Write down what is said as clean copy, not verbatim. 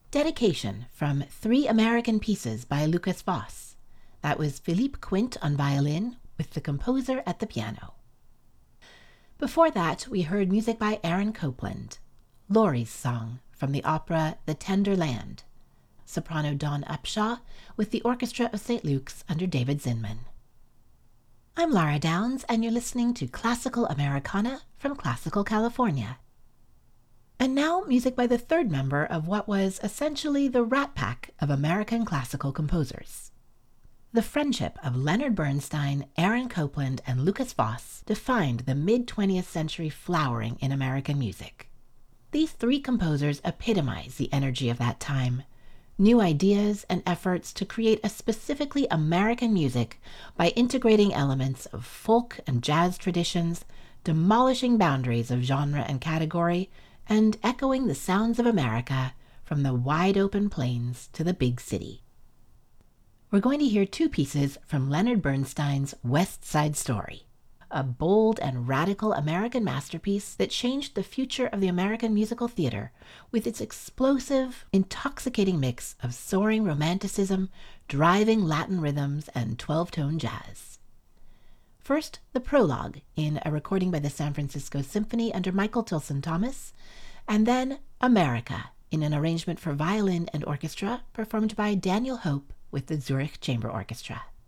Dedication from Three American Pieces by Lucas Voss. That was Philippe Quint on violin with the composer at the piano. Before that, we heard music by Aaron Copland, Laurie's Song from the opera The Tender Land, soprano Dawn Upshaw with the Orchestra of St. Luke's under David Zinman. I'm Lara Downs, and you're listening to Classical Americana from Classical California. And now, music by the third member of what was essentially the Rat Pack of American classical composers. The friendship of Leonard Bernstein, Aaron Copland, and Lucas Voss defined the mid-20th century flowering in American music. These three composers epitomize the energy of that time, new ideas and efforts to create a specifically American music by integrating elements of folk and jazz traditions, demolishing boundaries of genre and category, and echoing the sounds of America from the wide-open plains to the big city. We're going to hear two pieces from Leonard Bernstein's West Side Story, a bold and radical American masterpiece that changed the future of the American musical theater with its explosive, intoxicating mix of soaring romanticism, driving Latin rhythms, and 12-tone jazz. First, the prologue in a recording by the San Francisco Symphony under Michael Tilson Thomas, and then America in an arrangement for violin and orchestra performed by Daniel Hope with the Zurich Chamber Orchestra.